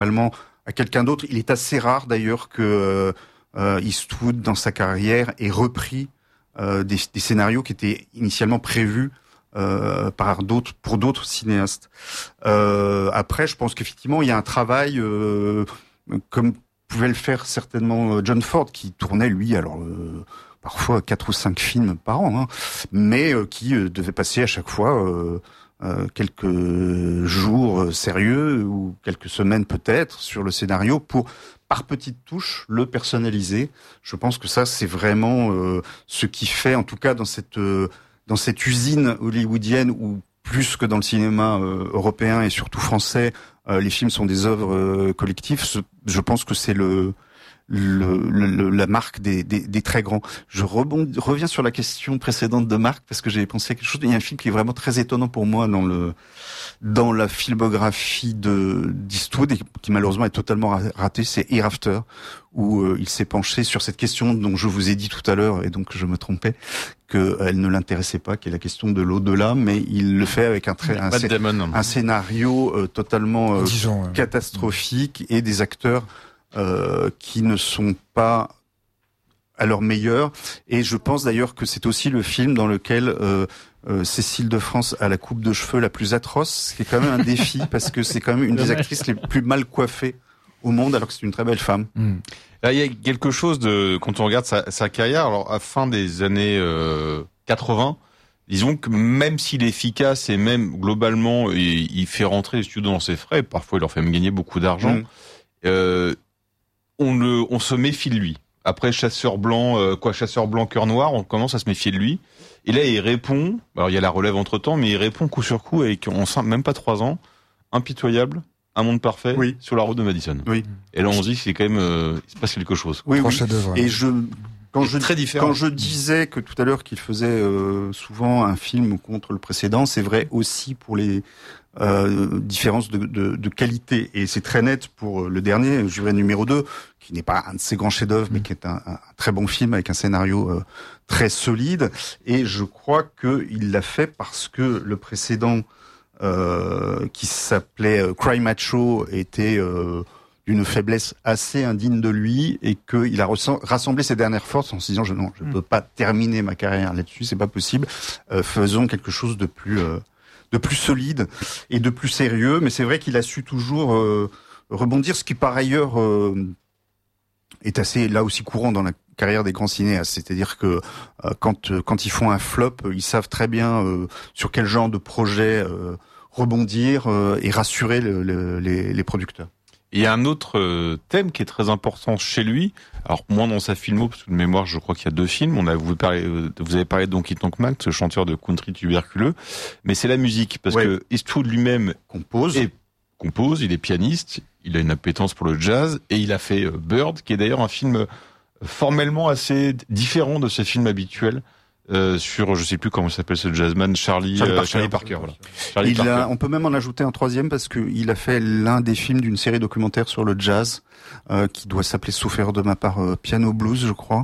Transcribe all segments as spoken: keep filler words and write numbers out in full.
normalement à quelqu'un d'autre. Il est assez rare d'ailleurs que euh, Eastwood, dans sa carrière, ait repris euh, des, des scénarios qui étaient initialement prévus euh, par d'autres, pour d'autres cinéastes. Euh, après, je pense qu'effectivement, il y a un travail euh, comme pouvait le faire certainement John Ford, qui tournait lui, alors euh, parfois quatre ou cinq films par an, hein, mais euh, qui euh, devait passer à chaque fois. Euh, Euh, quelques jours sérieux ou quelques semaines peut-être sur le scénario pour, par petites touches, le personnaliser. Je pense que ça, c'est vraiment euh, ce qui fait, en tout cas dans cette euh, dans cette usine hollywoodienne où plus que dans le cinéma euh, européen et surtout français, euh, les films sont des œuvres euh, collectives. Je pense que c'est le Le, le, la marque des, des, des très grands. Je rebondis, reviens sur la question précédente de Marc parce que j'ai pensé à quelque chose. Il y a un film qui est vraiment très étonnant pour moi dans le dans la filmographie de d'Eastwood et qui malheureusement est totalement raté. C'est Hereafter, où euh, il s'est penché sur cette question dont je vous ai dit tout à l'heure et donc je me trompais que elle ne l'intéressait pas, qui est la question de l'au-delà, mais il le fait avec un très un, un, un scénario euh, totalement euh, Dijon, ouais. catastrophique et des acteurs Euh, qui ne sont pas à leur meilleur. Et je pense d'ailleurs que c'est aussi le film dans lequel euh, euh, Cécile de France a la coupe de cheveux la plus atroce, ce qui est quand même un défi, parce que c'est quand même une des actrices les plus mal coiffées au monde, alors que c'est une très belle femme. Mmh. Là, il y a quelque chose de, quand on regarde sa, sa carrière, alors à fin des années euh, quatre-vingts, disons que même s'il est efficace et même globalement, il, il fait rentrer les studios dans ses frais, parfois il leur fait même gagner beaucoup d'argent, mmh. euh, On, le, on se méfie de lui. Après Chasseur blanc, euh, quoi, Chasseur blanc, cœur noir, on commence à se méfier de lui. Et là, il répond. Alors, il y a la relève entre temps, mais il répond coup sur coup avec, on sent même pas trois ans, Impitoyable, Un monde parfait, oui. Sur la route de Madison. Oui. Et là, on se dit, c'est quand même, euh, il se passe quelque chose. Oui, oui. Et je, quand je, très différent. Quand je disais que tout à l'heure qu'il faisait euh, souvent un film contre le précédent, c'est vrai aussi pour les euh, différences de, de, de qualité. Et c'est très net pour le dernier, Juré numéro deux, qui n'est pas un de ses grands chefs-d'œuvre, mmh. mais qui est un, un très bon film avec un scénario euh, très solide. Et je crois qu'il l'a fait parce que le précédent, euh, qui s'appelait euh, Cry Macho, était euh, d'une faiblesse assez indigne de lui et qu'il a rassemblé ses dernières forces en se disant je, non, je ne peux pas terminer ma carrière là-dessus, c'est pas possible. Euh, faisons quelque chose de plus euh, de plus solide et de plus sérieux. Mais c'est vrai qu'il a su toujours euh, rebondir, ce qui par ailleurs euh, est assez là aussi courant dans la carrière des grands cinéastes. C'est-à-dire que euh, quand euh, quand ils font un flop, ils savent très bien euh, sur quel genre de projet euh, rebondir euh, et rassurer le, le, les, les producteurs. Il y a un autre thème qui est très important chez lui. Alors moins dans sa filmo, parce que de mémoire, je crois qu'il y a deux films. On a vous parlé, vous avez parlé de Donkey Tonk Man, ce chanteur de country tuberculeux, mais c'est la musique parce ouais. que Eastwood lui-même compose, et compose. Il est pianiste, il a une appétence pour le jazz et il a fait Bird, qui est d'ailleurs un film formellement assez différent de ses films habituels. Euh, sur, je sais plus comment s'appelle ce jazzman, Charlie, Charlie euh, Parker. Charlie Parker, voilà. Charlie il Parker. A, on peut même en ajouter un troisième parce que il a fait l'un des films d'une série documentaire sur le jazz, euh, qui doit s'appeler, sauf erreur de ma part, euh, Piano Blues, je crois.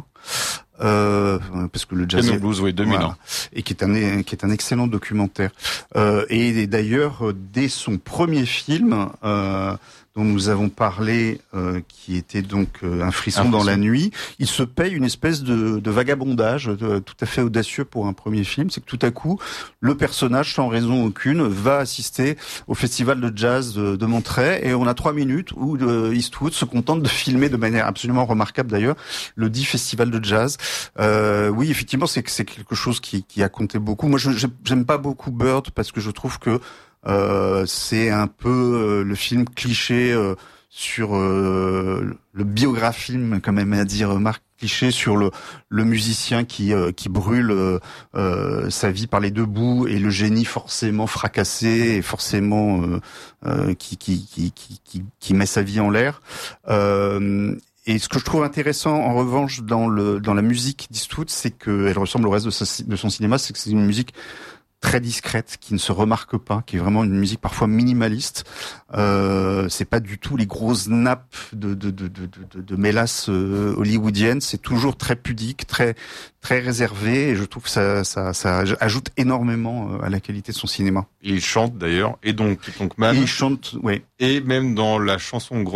Euh, parce que le jazz. Piano est, Blues, oui, deux mille un. Voilà, et qui est un, qui est un excellent documentaire. Euh, et, et d'ailleurs, dès son premier film, euh, dont nous avons parlé, euh, qui était donc euh, Un frisson, un frisson dans la nuit, il se paye une espèce de, de vagabondage de, tout à fait audacieux pour un premier film. C'est que tout à coup, le personnage, sans raison aucune, va assister au festival de jazz de, de Monterey, et on a trois minutes où euh, Eastwood se contente de filmer de manière absolument remarquable d'ailleurs le dit festival de jazz. Euh, oui, effectivement, c'est c'est quelque chose qui, qui a compté beaucoup. Moi, je, j'aime pas beaucoup Bird parce que je trouve que Euh, c'est un peu euh, le film cliché euh, sur euh, le biographime, comme aime à dire Marc, cliché sur le, le musicien qui, euh, qui brûle euh, euh, sa vie par les deux bouts et le génie forcément fracassé et forcément euh, euh, qui, qui, qui, qui, qui, qui met sa vie en l'air. Euh, Et ce que je trouve intéressant, en revanche, dans le dans la musique d'Eastwood, c'est qu'elle ressemble au reste de, sa, de son cinéma, c'est que c'est une musique très discrète, qui ne se remarque pas, qui est vraiment une musique parfois minimaliste. Euh, c'est pas du tout les grosses nappes de de de de de, de mélasse euh, hollywoodienne. C'est toujours très pudique, très très réservé, et je trouve que ça ça ça ajoute énormément à la qualité de son cinéma. Il chante d'ailleurs, et donc donc Man. Il chante, oui. Et même dans la chanson